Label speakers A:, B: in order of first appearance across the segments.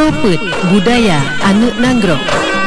A: Pet Budaya Anu Nanggro.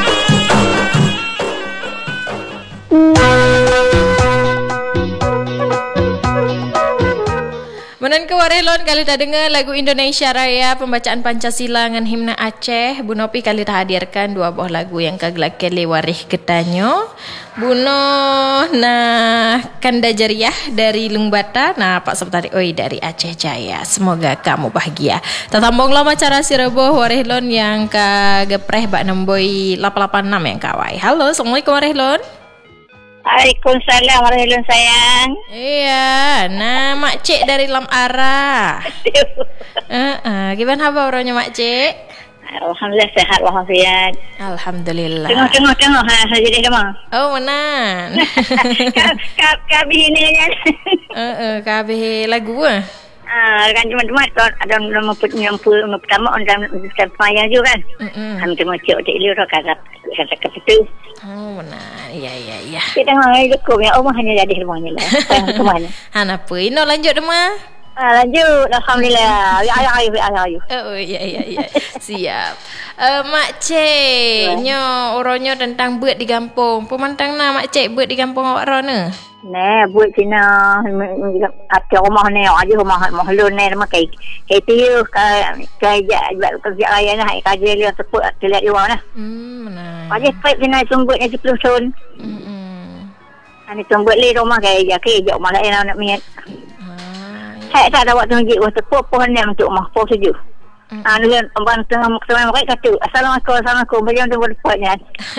A: Menan ke warelon kali tak dengar lagu Indonesia Raya pembacaan Pancasila dengan himna Aceh. Bu Nopi kali tak hadirkan dua buah lagu yang kagelak kele warih ketanyo. Buno nah Kanda Jariah dari Lungbata, nah Pak Septari Oi dari Aceh Jaya. Semoga kamu bahagia. Tatambong lama cara sireboh warelon yang kagepreh bak nemboi 886 yang kawai. Halo, Assalamualaikum warelon.
B: Waalaikumsalam warahmatullahi sayang.
A: Iya, nah Mak Cik dari Lam Arah. Gimana khabar orangnya Mak Cik?
B: Alhamdulillah sehat walafiat.
A: Alhamdulillah.
B: Tengok jadi demang.
A: Oh, menan.
B: Kabeh ini kan.
A: Kabeh lagu ah.
B: Kan cuma ada nama pertama orang payah juga kan. Kami cuma cik liu kata kepitu.
A: Oh, benar. Iya.
B: Kita tengok cukup ya Allah hanya jadi semuanya lah. Kemana?
A: Apa? Ino lanjut demah.
B: Lanjut. Alhamdulillah. Ayo.
A: Oh, iya. Siap. Mak Cik, nyo oronyo tentang buat di kampung. Pemantang na Mak Cik buat di kampung awak rona.
B: Nè buat Cina at rumah ni aja rumah mahlun ni nama kai tiu kai kerja raya nah kerja dia seput lihat luar nah.
A: Benar.
B: Aja pipe Cina sumbut ni 10 tahun. Ani sumbut li rumah kai jauh rumah lain nak miat. Saya tak ada waktu ngejik waktu pohon ni untuk rumah pohon sejuk. Ni abang tengah maksudnya mereka kata Assalamualaikum bagaimana tu berpatnya.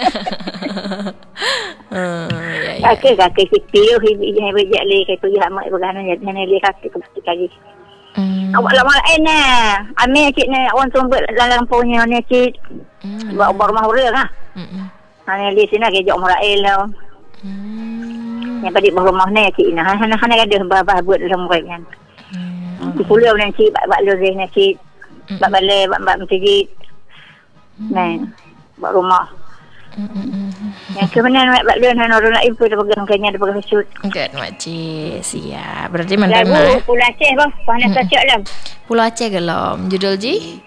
B: Kakek sipiu hibi bejak le kai pergi mak bergana jadi le kakek kali. Awak lama lain ame cik ni orang tumbuk dalam punya ni cik. Buat rumah orang lah. Hanya di sini ke jauh lain lah. Yang tadi rumah ni cik nah hana ada babah buat dalam rumah kan. Pulau ni cik bak loreng ni cik. Bak balai bak masjid. Nah, bak rumah. Yang kebenaran bak loreng orang lain pun pegang kanya ada pegang shoot.
A: Enggak Makcik, siap. Berarti mana?
B: Pulau Aceh bang, panas Aceh lah.
A: Pulau Aceh gelom. Judul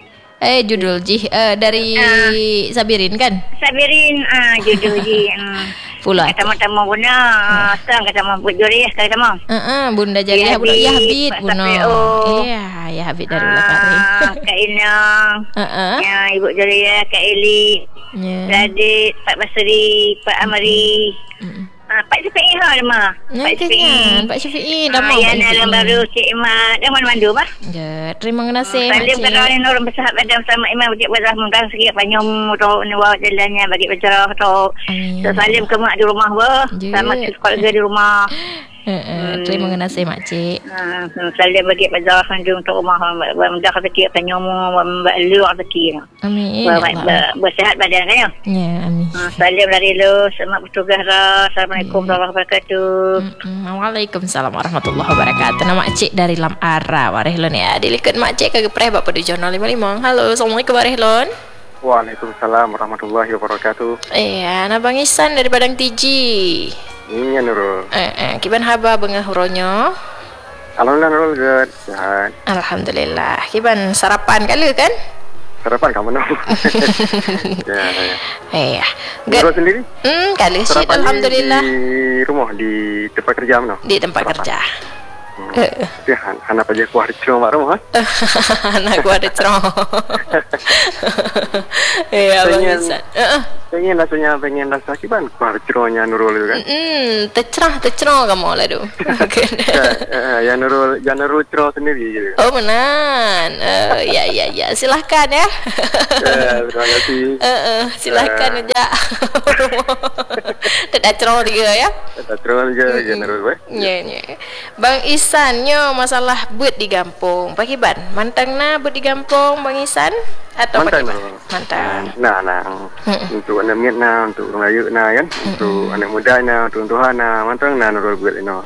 A: dari Sabirin kan?
B: Sabirin judul Ji.
A: Pulau Aceh.
B: Kata-kata guna, kata mau buat juri ya kata mau.
A: Bunda Jariah budak Yahbid Buno. Iya, Yahbid dari Lekari.
B: Kak Inang. Ya, Ibu Juri ya, Kak Eli. Radit, Pak Basri, Pak Amari. Pak Syafi'i mah.
A: Pak Syafi'i dah mau.
B: Ya, dalam baru Cik Imat. Dah mandu bah.
A: Ya, terima kasih.
B: Salim kepada orang bersahabat dan sama Imam Wajib Berrahman segi panyom atau nawa jalannya bagi bercerah atau salim ke mak di rumah sama keluarga di rumah.
A: Terima kasih Makcik.
B: Salim bagi bercerah untuk rumah mudah rezeki panyom luar rezeki.
A: Amin.
B: Bersihat badan kan ya.
A: Ya, amin.
B: Salim dari lu selamat bertugas. Assalamualaikum warahmatullahi wabarakatuh.
A: Waalaikumsalam warahmatullahi wabarakatuh. Nama Makcik dari Lam Arah Warehlon ya. Dilikut Makcik kagak preh Bapak di Jono 55. Halo, Assalamualaikum Warehlon.
C: Waalaikumsalam warahmatullahi wabarakatuh.
A: Iya, na Bang Isan dari Padang Tiji.
C: Iya Nurul.
A: Kiban haba bengah huronyo?
C: Alhamdulillah Nurul, good. Sehat.
A: Alhamdulillah. Kiban sarapan kali kan?
C: Sarapan kamu Nurul. Ya.
A: Iya.
C: Nurul sendiri?
A: Kali sih alhamdulillah.
C: Di rumah, di tempat kerja mana?
A: Di tempat kerja.
C: Ya, anak aja kuah cuma mak rumah.
A: Anak kuah cuma. Iya, Bang Isan.
C: Pengen rasa kiban kuah cuma-nya Nurul itu kan.
A: Tercerah kamu lah tu.
C: Ya Nurul cuma sendiri gitu.
A: Oh, menan. Ya, silahkan ya.
C: Terima kasih.
A: Silahkan aja. Tidak cerah juga ya.
C: Tidak cerah juga ya Nurul.
A: Ya. Bang Isan nyo masalah buat di kampung. Pakiban, mantangna buat di kampung Bang Isan atau mantan.
C: Nah. Untuk anak miat untuk orang Melayu kan, untuk anak muda untuk tuhan mantang Nurul buat ini.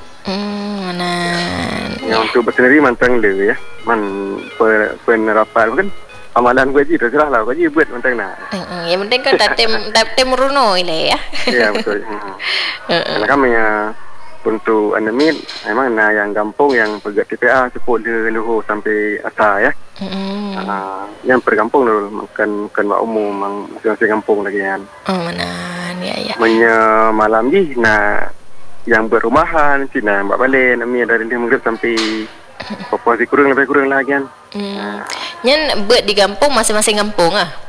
C: Yang untuk bersendiri mantang le ya. Penerapan kan amalan gue je terserah lah gue je buat mantang
A: yang penting kan tak tem runo ile ya.
C: Ya betul. Karena kami untuk anemit memang yang kampung yang pegat TPA sebut dia luhur sampai asal ya. Yang perkampung dulu bukan mak umum masing-masing kampung lagi kan.
A: Manan ya.
C: Malam ni yang berumahan Cina mbak balik anemit dari maghrib sampai populasi kurang lagi kan.
A: Nyen buat di kampung masing-masing kampung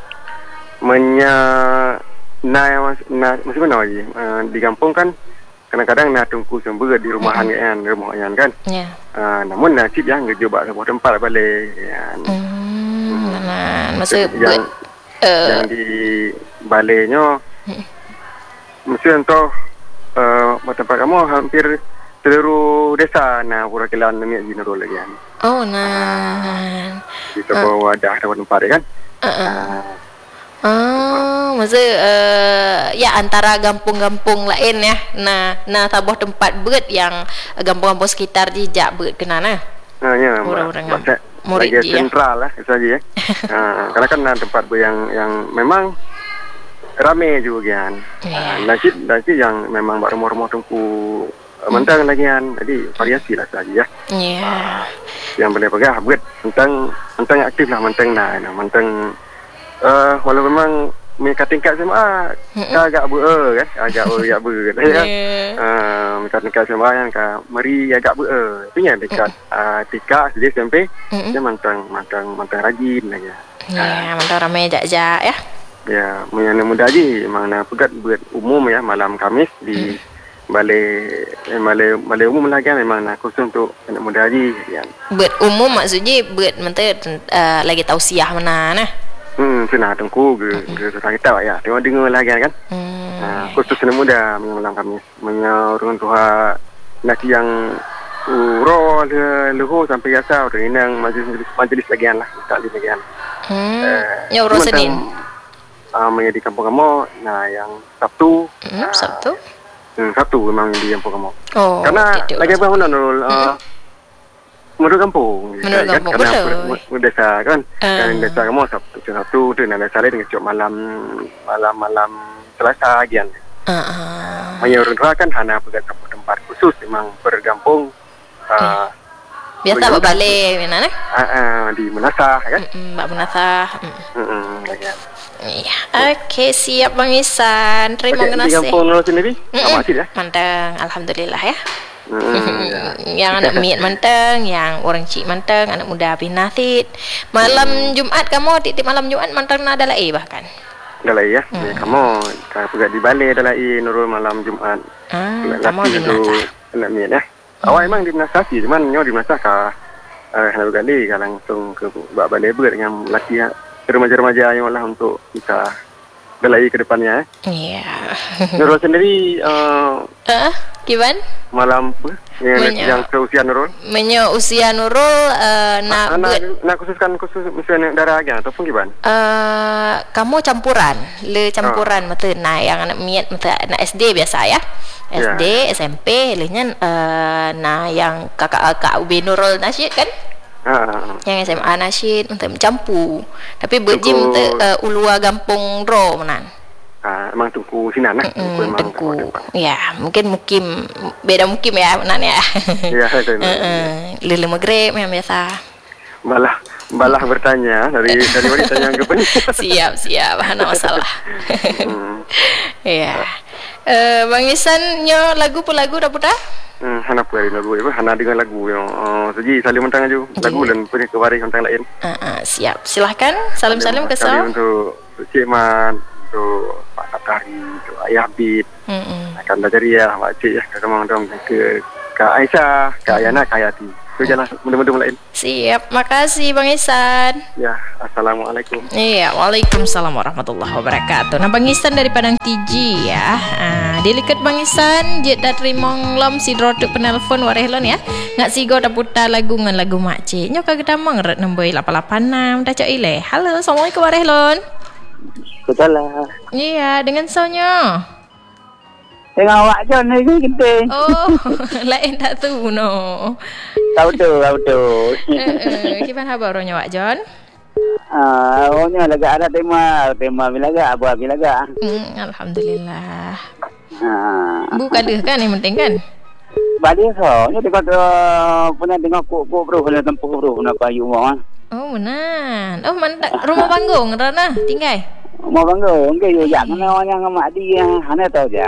C: masih mana lagi di kampung kan kadang-kadang tunggu sumber di rumahan kan.
A: Ya.
C: Namun cip yang ngejubak sebuah tempat balik kan.
A: Maksud
C: yang di baliknya mesti untuk tempat kamu hampir seluruh desa purakilan anemit di Nurul lagi kan. Di sebuah wadah tempat kan.
A: Maksud ya antara kampung-kampung lain ya. Nah tabuh tempat buat yang kampung-kampung sekitar jejak buat kena
C: ya.
A: Murid
C: dia sentral lah saja ya. Karena kan tempat buat yang memang ramai juga kan. Nasib yang memang rumah-rumah tunggu mentang lagi kan. Jadi variasi lah saja ya. Yang boleh pegang buat mentang aktif lah mentang walau memang mereka tingkat SMA agak kan agak kan mereka tingkat SMA yang meri agak punya dekat tingkat dia SMP dia mantang rajin lagi
A: mantang ramai jak ya
C: yang muda je memang pegat buat umum ya malam Khamis di balai umum lagi memang khusus untuk anak muda je kan.
A: Buat umum maksudnya buat mentang lagi tausiah mana
C: Senang tengku ke kita ya. Tengok dengar lagi kan. Khusus anak muda malam Khamis. Orang tua nasi yang luhur sampai asal renang majlis lagian lah. Tak lagian.
A: Ya urus Senin.
C: Di kampung kamu yang Sabtu. Sabtu memang di kampung kamu. Karena lagi bangunan menurut kampung betul desa kan desa kamu Sabtu tu desa lain ngecok malam Selasa gian orang tua kan hanya pegat tempat khusus memang bergampung
A: biasa balik mana
C: di Menasah kan
A: Menasah iya. Okey, siap Bang Ihsan. Terima kasih.
C: Di kampung Nurul sendiri masih ya
A: mantang, alhamdulillah ya. Yang anak miat manteng, yang orang cik manteng, anak muda pinasit. Malam Jumaat kamu titip malam Jumaat manteng ada lai bahkan.
C: Ada lai ya. Kamu juga di Bali ada lai Nurul malam Jumaat.
A: Kamu di mana?
C: Anak miat ya. Awak memang di Menasah sih, cuman nyo di Menasah hendak bergali langsung ke Bali dengan lelaki remaja-remaja yang lah untuk bisa berlari ke depannya.
A: Iya.
C: Nurul sendiri
A: gimana?
C: Malam yang seusia Nurul?
A: Usia Nurul
C: nak khusus misalnya darah agen ataupun gimana?
A: Kamu campuran mata yang anak miat mata anak SD biasa ya. SD, SMP, lehnya yang kakak UB Nurul nasyid kan? Yang SMA nasyid untuk mencampur. Tapi berjim ulua gampung ro menan.
C: Emang tunggu sinan lah.
A: Tunggu. Ya, mungkin beda mukim ya menan ya.
C: Ya,
A: lele maghrib yang biasa.
C: Balah bertanya dari wanita yang ke pening.
A: Siap, ada masalah. Ya. Bang Ihsan nyo lagu dah putar?
C: Hana puari lagu itu, hana dengan lagu yang saji saling mentang aja lagu dan punya kewari mentang lain.
A: Siap, silahkan salam-salam ke Sal.
C: Untuk Cik Man, untuk Pak Sakari, untuk Ayah Bib, akan belajar ya, Pak Cik ya, kamu dong ke Kak Aisyah, Kak Ayana, Kak Yati. Itu jalan mudah-mudahan lain. Siap,
A: makasih Bang Ihsan.
C: Ya, assalamualaikum.
A: Iya, waalaikumsalam warahmatullahi wabarakatuh. Nah, Bang Ihsan dari Padang Tiji ya. Dilikat Bang Ihsan, jet dah terima nglom si drotuk penelpon warehlon ya. Ngak sigo dah putar lagu ngan lagu makcik. Nyo kagak damang ret nemboi 886 dah cok ile. Halo, assalamualaikum warehlon.
B: Betul lah.
A: Iya, dengan sonyo.
B: Dengan awak John ni kita.
A: Oh, lain tak tu no.
B: Tahu tu.
A: Gimana kabarnya Wak John?
B: Orangnya lagak ada tema bilaga, abu bilaga.
A: Alhamdulillah. Bukan deh kan yang penting kan?
D: balik so. Ni dekat pernah dengar kok bro kalau tempuh bro nak payu rumah.
A: Oh, benar. Oh, mana rumah panggung Rana tinggal.
D: Rumah panggung ke yo jak kena orang yang mak di hana tahu je.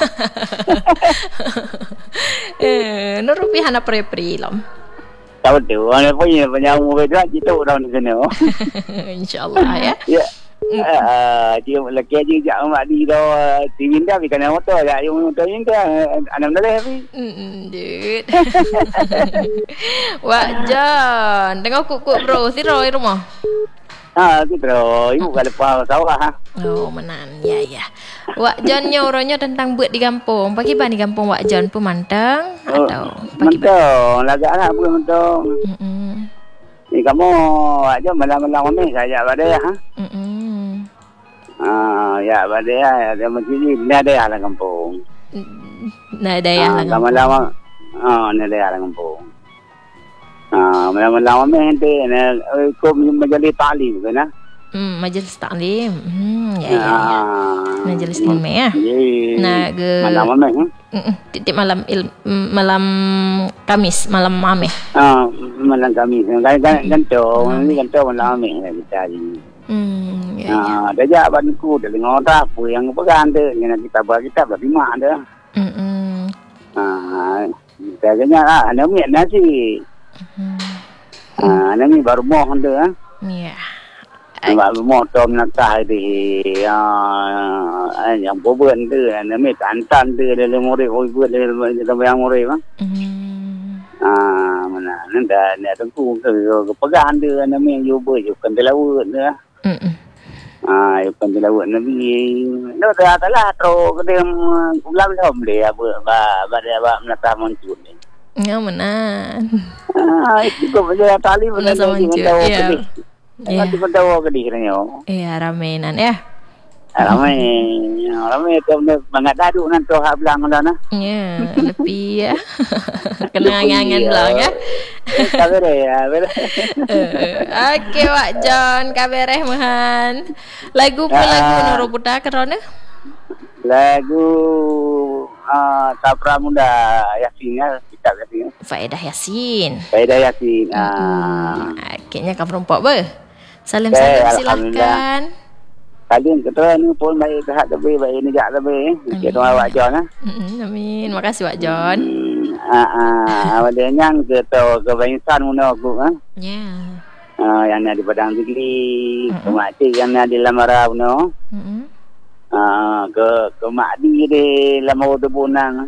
A: No rupiah na pre-pre lom.
D: Tahu tu, orang punya penyamu betul kita orang di sana.
A: InsyaAllah ya.
D: Ya. Dia lagi aja jak mak di dah TV dah bikin motor jak yang motor yang ke anak dah tapi.
A: Dut. Wak John, tengok kuk bro, siro di rumah.
D: Gitu. Ibu kalau lepas sawah ha.
A: Oh, menan. Ya. Wak John nyoronya tentang buat di kampung. Pagi ban di kampung Wak John pun mantang atau pagi
D: mantang. Lagaklah pun mantang. Ni kamu Wak John malam-malam ni saya pada ha. Ya pada ada macam ni ada lah kampung.
A: Ada ya lah.
D: Lama-lama ada lah kampung. Malam-malam ni nanti ikut majlis taklim kan?
A: Majlis taklim. Ya. Majlis ilmu ya. Nah,
D: malam ni.
A: Titik malam malam Kamis, malam Ameh.
D: Malam Kamis. Gantung malam Ameh kita ni.
A: Ya.
D: Dah jak banku dah dengar tak apa yang pegang tu. Yang kita buat kita berarti mak dah. Kita kenyak ada minyak nasi. Ni baru moh tu
A: Ya.
D: Baru moh tom nak di yang buat tu ni tantan tu dalam murid buat dalam yang murid mana nanda ni tengku ke pegang tu ni you buat you kan laut tu you kan laut nabi no dah lah tro kedem ulam lom dia ba menata muncul ni.
A: Ya, benar.
D: Itu kerja tali benar
A: sama muncul. Ya.
D: Nanti berdawa ke dirinya.
A: Iya, ramainan ya.
D: Ramai tu bangat dadu nanti hak belang dah
A: Ya, lebih ya. Kena angan-angan belang ya.
D: Kabere ya,
A: Okey, Wak John, kabere mahan. Lagu noro putar kerana?
D: Lagu Tapra Muda Yasin kitab Yasin.
A: Faedah Yasin. Kayaknya kau perempuan ber. Salam silakan.
D: Kalian kata ni pun baik sehat lebih baik ni jak lebih. Kita doa Wak John
A: Amin. Makasih Wak John.
D: Awalnya kita kebanyakan muna aku
A: Ya.
D: Yang ada di Padang Tigli, kemakcik yang ada di Lamara muna. Ke mak di lama tu bunang.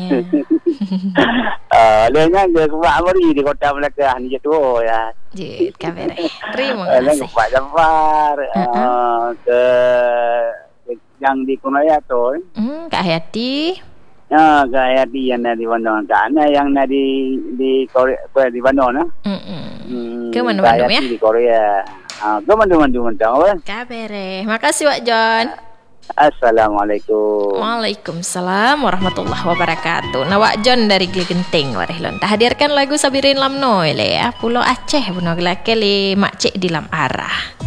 D: Lainnya ke Pak Amri di Kota Melaka ni je tu ya.
A: Jit kabere. Terima kasih.
D: Ke Pak Jafar ke yang di Kunaya tu.
A: Kak Hayati.
D: Kak Hayati yang di Bandung. Kak Ana yang di Korea di Bandung
A: Ke mana-mana ya?
D: Di Korea. Ke mana-mana
A: kabere. Makasih Wak John.
D: Assalamualaikum.
A: Waalaikumsalam warahmatullahi wabarakatuh. Nawak John dari Gili Genting Warehlon. Dah hadirkan lagu Sabirin Lamno ya. Pulau Aceh buno gelake le makcik di lam arah.